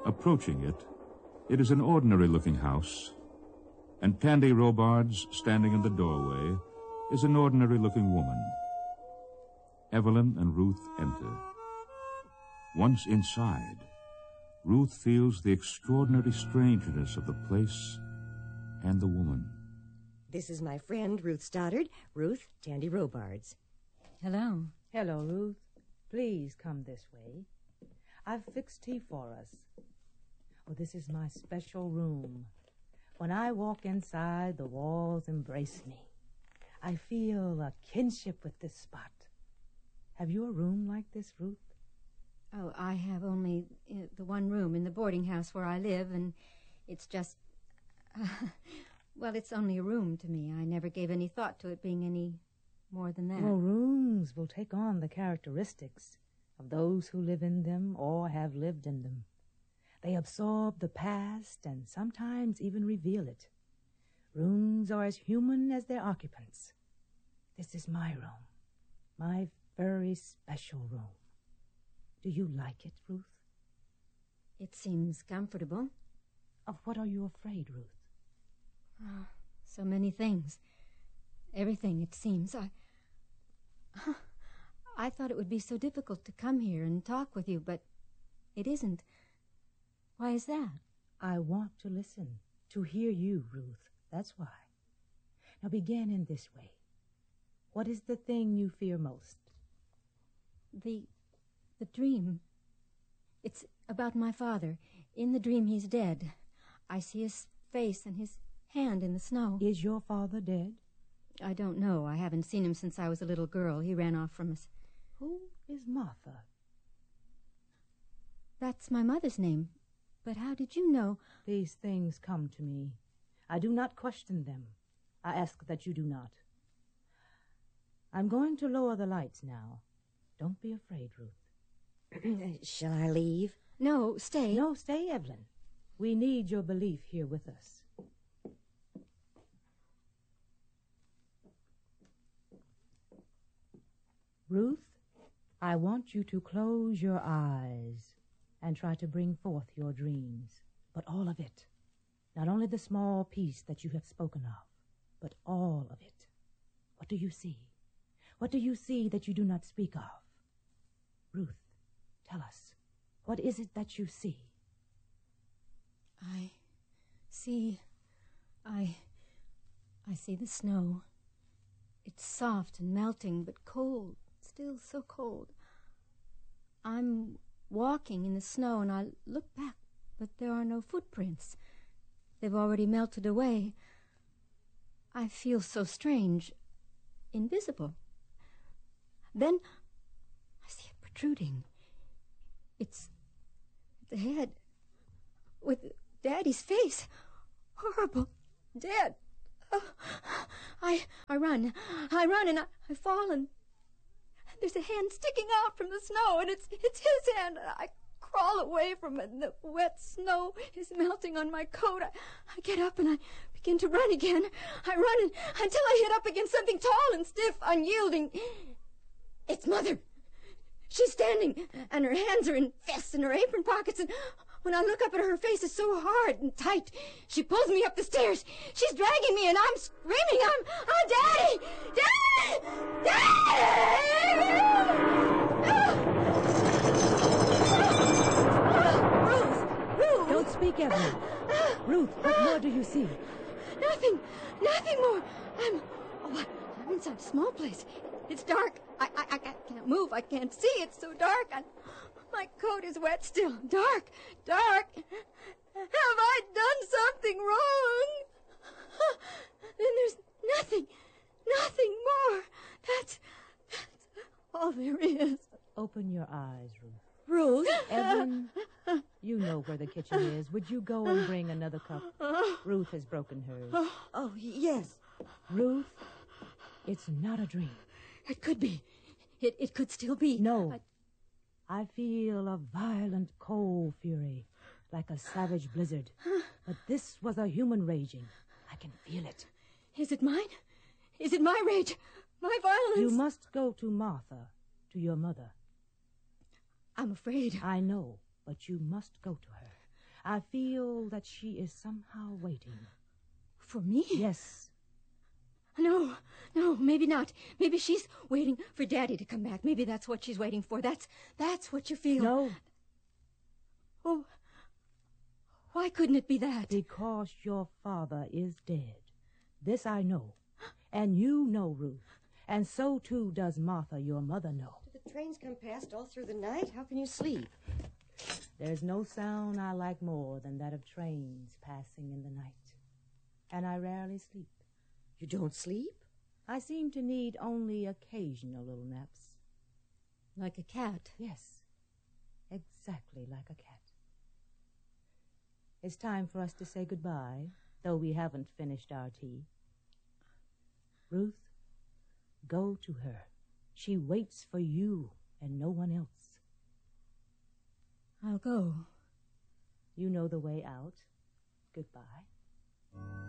Approaching it, it is an ordinary-looking house, and Tandy Robards, standing in the doorway, is an ordinary-looking woman. Evelyn and Ruth enter. Once inside, Ruth feels the extraordinary strangeness of the place and the woman. This is my friend, Ruth Stoddard. Ruth, Tandy Robards. Hello. Hello, Ruth. Please come this way. I've fixed tea for us. Oh, this is my special room. When I walk inside, the walls embrace me. I feel a kinship with this spot. Have you a room like this, Ruth? Oh, I have only the one room in the boarding house where I live, and it's just... well, it's only a room to me. I never gave any thought to it being any more than that. Well, rooms will take on the characteristics of those who live in them or have lived in them. They absorb the past and sometimes even reveal it. Rooms are as human as their occupants. This is my room, my very special room. Do you like it, Ruth? It seems comfortable. Of what are you afraid, Ruth? Oh, so many things. Everything, it seems. I thought it would be so difficult to come here and talk with you, but it isn't. Why is that? I want to listen, to hear you, Ruth. That's why. Now begin in this way. What is the thing you fear most? The dream. It's about my father. In the dream, he's dead. I see his face and his hand in the snow. Is your father dead? I don't know. I haven't seen him since I was a little girl. He ran off from us. Who is Martha? That's my mother's name. But how did you know? These things come to me. I do not question them. I ask that you do not. I'm going to lower the lights now. Don't be afraid, Ruth. Shall I leave? No, stay. No, stay, Evelyn. We need your belief here with us. Ruth, I want you to close your eyes and try to bring forth your dreams, but all of it. Not only the small piece that you have spoken of, but all of it. What do you see? What do you see that you do not speak of? Ruth, tell us, what is it that you see? I see the snow. It's soft and melting, but cold, still so cold. I'm walking in the snow, and I look back, but there are no footprints. They've already melted away. I feel so strange, invisible. Then I see it protruding. It's the head with Daddy's face. Horrible. Dead. Oh, I run, and I fall, and there's a hand sticking out from the snow, and it's his hand. I crawl away from it, and the wet snow is melting on my coat. I get up, and I begin to run again. I run until I hit up against something tall and stiff, unyielding. It's Mother. She's standing, and her hands are in fists in her apron pockets, and when I look up at her, her face is so hard and tight. She pulls me up the stairs. She's dragging me, and I'm screaming. Oh, Daddy! Daddy! Ruth! Don't speak, Evelyn. Ruth, what more do you see? Nothing more. I'm inside a small place. It's dark. I can't move. I can't see. It's so dark. My coat is wet still. Dark. Have I done something wrong? Then there's nothing more. That's all there is. Open your eyes, Ruth. Ruth? Evelyn, you know where the kitchen is. Would you go and bring another cup? Ruth has broken hers. Oh, yes. Ruth, it's not a dream. It could be. It could still be. No. I feel a violent cold fury, like a savage blizzard. But this was a human raging. I can feel it. Is it mine? Is it my rage? My violence? You must go to Martha, to your mother. I'm afraid. I know, but you must go to her. I feel that she is somehow waiting. For me? Yes. No, maybe not. Maybe she's waiting for Daddy to come back. Maybe that's what she's waiting for. That's what you feel. No. Oh, why couldn't it be that? Because your father is dead. This I know. And you know, Ruth. And so, too, does Martha, your mother, know. Do the trains come past all through the night? How can you sleep? There's no sound I like more than that of trains passing in the night. And I rarely sleep. You don't sleep? I seem to need only occasional little naps. Like a cat. Yes, exactly like a cat. It's time for us to say goodbye, though we haven't finished our tea. Ruth, go to her. She waits for you and no one else. I'll go. You know the way out. Goodbye.